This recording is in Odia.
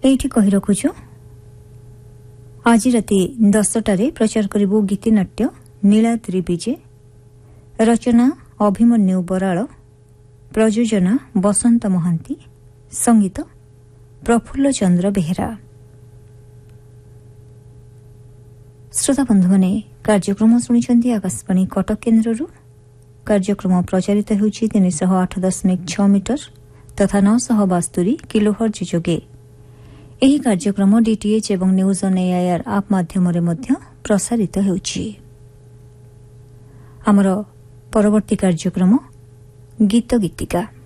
এইটি কহি রখুছু আজি রাতে 10টারে প্রচার করিবু গীতিনাট্য নীলাদ্রি বিজে, রচনা অভিমন্যু বরাଳ, প্রযোজনা বসন্ত মহান্তি, সঙ্গীত প্রফুল্ল চন্দ্র বেহেরা। শ্রোতা বন্ধুମାନେ କାର୍ଯ୍ୟକ୍ରମ ଶୁଣିଛନ୍ତି ଆକାଶବାଣୀ କଟକ କେନ୍ଦ୍ରରୁ। କାର୍ଯ୍ୟକ୍ରମ ପ୍ରଚାରିତ ହେଉଛି 308.6 ମିଟର ତଥା 972 କିଲୋହର୍ଜ ଯୋଗେ। ଏହି କାର୍ଯ୍ୟକ୍ରମ ଡିଟିଏଚ୍ ଏବଂ ନ୍ୟୁଜ୍ ଅନ୍ ଏଆଇଆର୍ ଆପ୍ ମାଧ୍ୟମରେ ମଧ୍ୟ ପ୍ରସାରିତ ହେଉଛି। ଆମର ପରବର୍ତ୍ତୀ କାର୍ଯ୍ୟକ୍ରମ ଗୀତ ଗୀତିକା।